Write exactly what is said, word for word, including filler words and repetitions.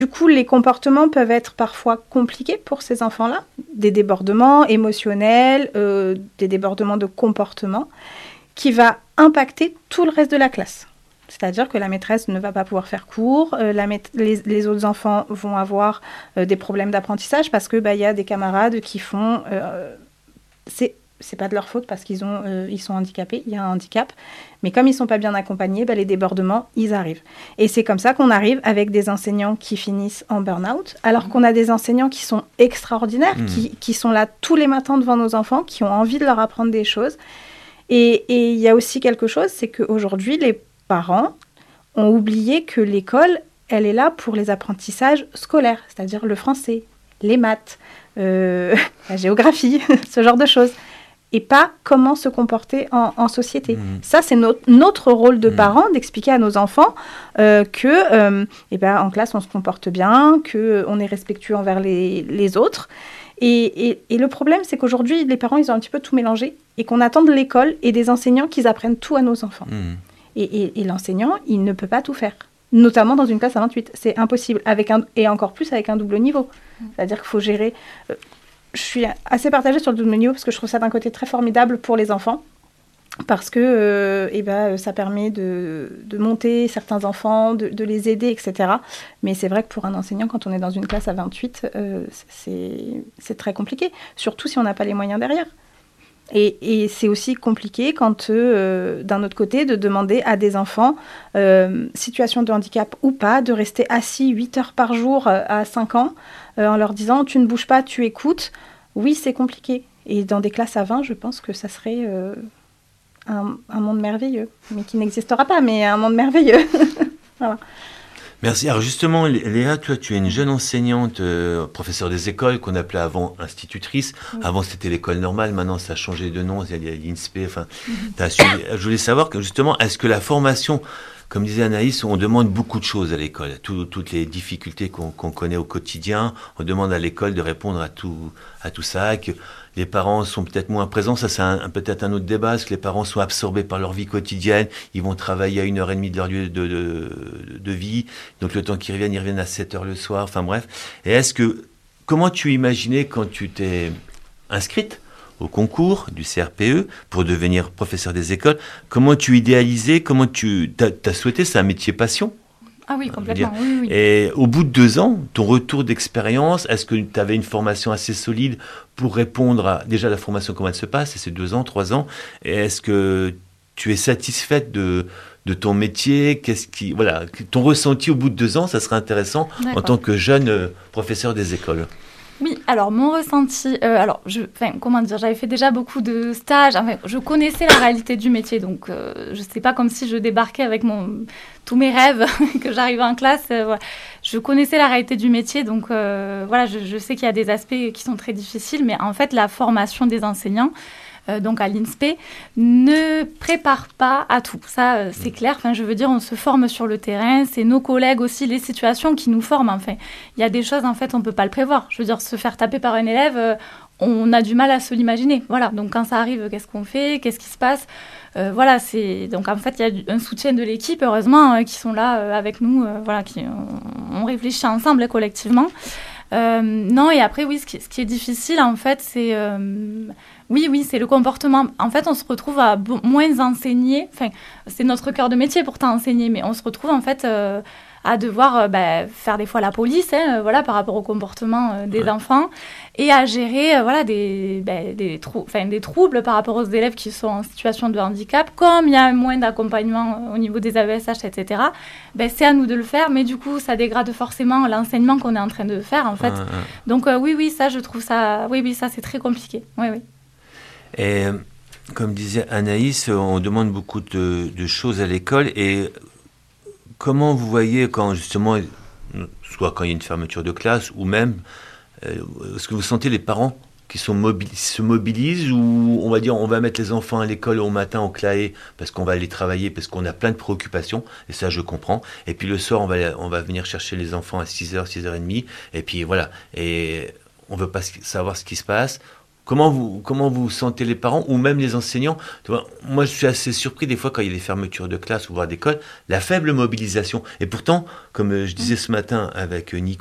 Du coup, les comportements peuvent être parfois compliqués pour ces enfants-là, des débordements émotionnels, euh, des débordements de comportement, qui va impacter tout le reste de la classe. C'est-à-dire que la maîtresse ne va pas pouvoir faire cours, euh, la maît- les, les autres enfants vont avoir euh, des problèmes d'apprentissage parce que bah, y a des camarades qui font... Euh, c'est, c'est pas de leur faute parce qu'ils ont, euh, ils sont handicapés, il y a un handicap. Mais comme ils sont pas bien accompagnés, bah, les débordements, ils arrivent. Et c'est comme ça qu'on arrive avec des enseignants qui finissent en burn-out, alors qu'on a des enseignants qui sont extraordinaires, mmh. qui, qui sont là tous les matins devant nos enfants, qui ont envie de leur apprendre des choses. Et il y a aussi quelque chose, c'est qu'aujourd'hui, les parents ont oublié que l'école, elle est là pour les apprentissages scolaires, c'est-à-dire le français, les maths, euh, la géographie, ce genre de choses. Et pas comment se comporter en, en société. Mmh. Ça, c'est notre, notre rôle de mmh. parents, d'expliquer à nos enfants euh, que, euh, eh ben, en classe, on se comporte bien, qu'on est respectueux envers les, les autres. Et, et, et le problème, c'est qu'aujourd'hui, les parents, ils ont un petit peu tout mélangé et qu'on attend de l'école et des enseignants qu'ils apprennent tout à nos enfants. Mmh. Et, et, et l'enseignant, il ne peut pas tout faire, notamment dans une classe à vingt-huit. C'est impossible, avec un, et encore plus avec un double niveau. Mmh. C'est-à-dire qu'il faut gérer... Euh, je suis assez partagée sur le double niveau parce que je trouve ça d'un côté très formidable pour les enfants. Parce que euh, eh ben, ça permet de, de monter certains enfants, de, de les aider, et cetera. Mais c'est vrai que pour un enseignant, quand on est dans une classe à vingt-huit, euh, c'est, c'est très compliqué, surtout si on n'a pas les moyens derrière. Et, et c'est aussi compliqué quand, euh, d'un autre côté, de demander à des enfants, euh, situation de handicap ou pas, de rester assis huit heures par jour euh, à cinq ans, euh, en leur disant « tu ne bouges pas, tu écoutes ». Oui, c'est compliqué. Et dans des classes à vingt, je pense que ça serait... Euh, Un, un monde merveilleux, mais qui n'existera pas, mais un monde merveilleux. Voilà. Merci. Alors justement, Léa, toi, tu es une jeune enseignante, euh, professeure des écoles, qu'on appelait avant institutrice. Oui. Avant, c'était l'école normale. Maintenant, ça a changé de nom. Il y a l'I N S P. Enfin, mm-hmm. t'as suivi. Je voulais savoir que justement, est-ce que la formation, comme disait Anaïs, on demande beaucoup de choses à l'école. Tout, toutes les difficultés qu'on, qu'on connaît au quotidien, on demande à l'école de répondre à tout, à tout ça. Que les parents sont peut-être moins présents, ça c'est un, peut-être un autre débat, parce que les parents sont absorbés par leur vie quotidienne, ils vont travailler à une heure et demie de leur lieu de, de, de vie, donc le temps qu'ils reviennent, ils reviennent à sept heures le soir, enfin bref. Et est-ce que, comment tu imaginais quand tu t'es inscrite au concours du C R P E pour devenir professeur des écoles, comment tu idéalisais, comment tu as souhaité, c'est un métier passion? Ah oui, complètement. Oui, oui. Et au bout de deux ans, ton retour d'expérience, est-ce que tu avais une formation assez solide pour répondre à déjà la formation, comment elle se passe, et c'est deux ans, trois ans, et est-ce que tu es satisfaite de, de ton métier? Qu'est-ce qui, voilà, ton ressenti au bout de deux ans, ça serait intéressant. D'accord. En tant que jeune euh, professeur des écoles. Oui, alors mon ressenti, euh, alors je, enfin comment dire, j'avais fait déjà beaucoup de stages, enfin, je connaissais la réalité du métier, donc euh, je sais pas comme si je débarquais avec mon tous mes rêves que j'arrivais en classe, euh, voilà. Je connaissais la réalité du métier, donc euh, voilà, je, je sais qu'il y a des aspects qui sont très difficiles, mais en fait la formation des enseignants, euh, donc à l'I N S P, ne prépare pas à tout. Ça, euh, c'est clair. Enfin, je veux dire, on se forme sur le terrain. C'est nos collègues aussi, les situations qui nous forment. Enfin, il y a des choses, en fait, on peut pas le prévoir. Je veux dire, se faire taper par un élève, euh, on a du mal à se l'imaginer. Voilà. Donc, quand ça arrive, qu'est-ce qu'on fait? Qu'est-ce qui se passe? Euh, voilà, c'est... Donc, en fait, il y a un soutien de l'équipe, heureusement, euh, qui sont là euh, avec nous. Euh, voilà, qui... on, on réfléchit ensemble, collectivement. Euh, non, et après, oui, ce qui, ce qui est difficile, en fait, c'est... Euh, oui, oui, c'est le comportement. En fait, on se retrouve à b- moins enseigner. Enfin, c'est notre cœur de métier, pourtant, enseigner. Mais on se retrouve, en fait, euh, à devoir euh, bah, faire des fois la police, hein, euh, voilà, par rapport au comportement euh, des ouais. enfants, et à gérer euh, voilà, des, bah, des, trou- des troubles par rapport aux élèves qui sont en situation de handicap. Comme il y a moins d'accompagnement au niveau des A E S H, et cetera, bah, c'est à nous de le faire, mais du coup, ça dégrade forcément l'enseignement qu'on est en train de faire, en fait. Ouais, ouais. Donc, euh, oui, oui, ça, je trouve ça... Oui, oui, ça, c'est très compliqué. Oui, oui. Et comme disait Anaïs, on demande beaucoup de, de choses à l'école. Et comment vous voyez quand justement, soit quand il y a une fermeture de classe, ou même, euh, est-ce que vous sentez les parents qui sont mobili- se mobilisent, ou on va dire on va mettre les enfants à l'école au matin au Claé parce qu'on va aller travailler, parce qu'on a plein de préoccupations, et ça je comprends. Et puis le soir on va, on va venir chercher les enfants à six heures, six heures trente, et puis voilà. Et on ne veut pas savoir ce qui se passe. Comment vous, comment vous sentez les parents ou même les enseignants? Tu vois, moi, je suis assez surpris des fois quand il y a des fermetures de classe ou voire d'école, la faible mobilisation. Et pourtant, comme je disais ce matin avec Nico,